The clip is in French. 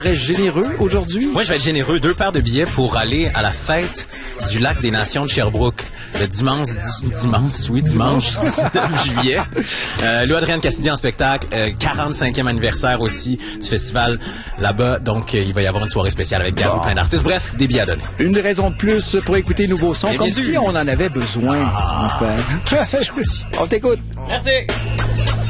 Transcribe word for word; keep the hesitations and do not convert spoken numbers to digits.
Très généreux aujourd'hui. Moi, je vais être généreux. Deux paires de billets pour aller à la fête du lac des Nations de Sherbrooke. Le dimanche, di- dimanche, oui, dimanche, dix-neuf juillet. Euh, Lou Adrienne Cassidy en spectacle. Euh, quarante-cinquième anniversaire aussi du festival là-bas. Donc, euh, il va y avoir une soirée spéciale avec Garou, bon. plein d'artistes. Bref, des billets à donner. Une raison de plus pour écouter nouveaux sons, Et comme bisous. si on en avait besoin. Ah, enfin. c'est gentil. On t'écoute. Merci.